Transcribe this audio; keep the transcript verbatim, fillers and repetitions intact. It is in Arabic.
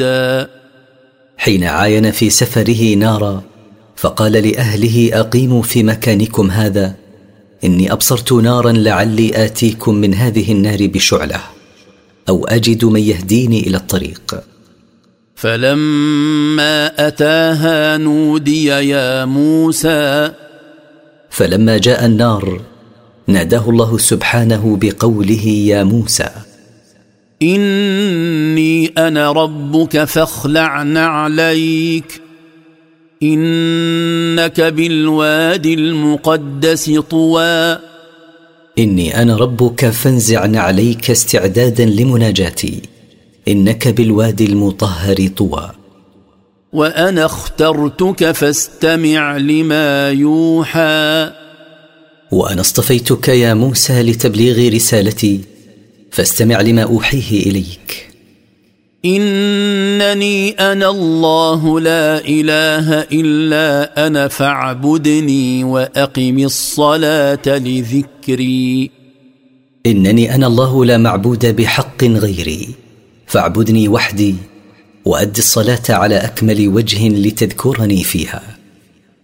حين عاين في سفره نارا فقال لأهله أقيموا في مكانكم هذا، إني أبصرت نارا لعلي آتيكم من هذه النار بشعلة أو أجد من يهديني إلى الطريق. فلما أتاها نودي يا موسى. فلما جاء النار ناداه الله سبحانه بقوله يا موسى: إني أنا ربك فاخلع نعليك إنك بالوادي المقدس طوى. إني أنا ربك فانزع نعليك استعدادا لمناجاتي إنك بالوادي المطهر طوى. وأنا اخترتك فاستمع لما يوحى. وأنا اصطفيتك يا موسى لتبليغ رسالتي فاستمع لما أوحيه إليك. إنني أنا الله لا إله إلا أنا فاعبدني وأقم الصلاة لذكري. إنني أنا الله لا معبود بحق غيري فاعبدني وحدي وأد الصلاة على أكمل وجه لتذكرني فيها.